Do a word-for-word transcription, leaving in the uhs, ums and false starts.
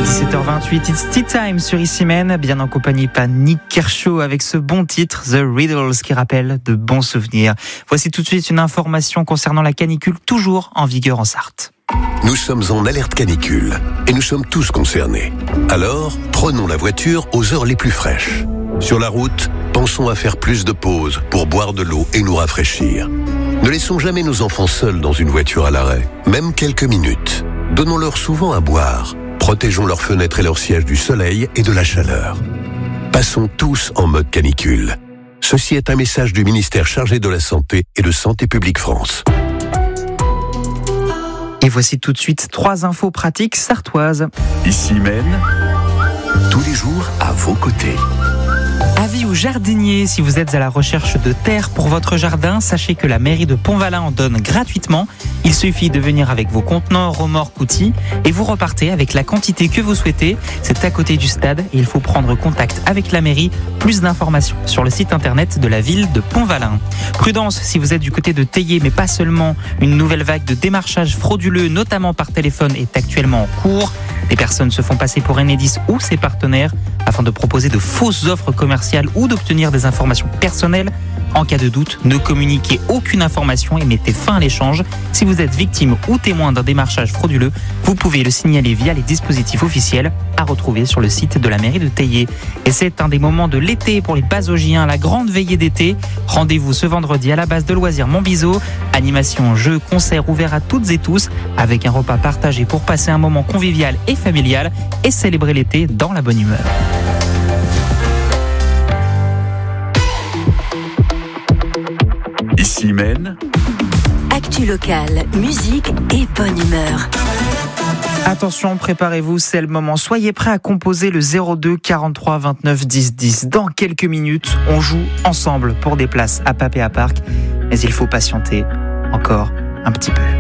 dix-sept heures vingt-huit, It's Tea Time sur Ici Men, bien en compagnie par Nick Kershaw avec ce bon titre, The Riddles, qui rappelle de bons souvenirs. Voici tout de suite une information concernant la canicule, toujours en vigueur en Sarthe. Nous sommes en alerte canicule et nous sommes tous concernés. Alors, prenons la voiture aux heures les plus fraîches. Sur la route, pensons à faire plus de pauses pour boire de l'eau et nous rafraîchir. Ne laissons jamais nos enfants seuls dans une voiture à l'arrêt, même quelques minutes. Donnons-leur souvent à boire. Protégeons leurs fenêtres et leurs sièges du soleil et de la chaleur. Passons tous en mode canicule. Ceci est un message du ministère chargé de la Santé et de Santé publique France. Et voici tout de suite trois infos pratiques sartoises. Ici Men, tous les jours à vos côtés. Avis aux jardiniers, si vous êtes à la recherche de terre pour votre jardin, sachez que la mairie de Pont-Valin en donne gratuitement. Il suffit de venir avec vos contenants, remorques, outils et vous repartez avec la quantité que vous souhaitez. C'est à côté du stade et il faut prendre contact avec la mairie. Plus d'informations sur le site internet de la ville de Pont-Valin. Prudence si vous êtes du côté de Théier, mais pas seulement. Une nouvelle vague de démarchage frauduleux, notamment par téléphone, est actuellement en cours. Des personnes se font passer pour Enedis ou ses partenaires afin de proposer de fausses offres commerciales ou d'obtenir des informations personnelles. En cas de doute, ne communiquez aucune information et mettez fin à l'échange. Si vous êtes victime ou témoin d'un démarchage frauduleux, vous pouvez le signaler via les dispositifs officiels à retrouver sur le site de la mairie de Théier. Et c'est un des moments de l'été pour les Bazogiens, la grande veillée d'été. Rendez-vous ce vendredi à la base de loisirs Montbiseau. Animation, jeux, concerts ouverts à toutes et tous avec un repas partagé pour passer un moment convivial et familial et célébrer l'été dans la bonne humeur. Ici Men, actu locale, musique et bonne humeur. Attention, préparez-vous, c'est le moment. Soyez prêts à composer le zéro deux quarante-trois vingt-neuf dix dix. Dans quelques minutes, on joue ensemble pour des places à Papéa Park. Mais il faut patienter encore un petit peu.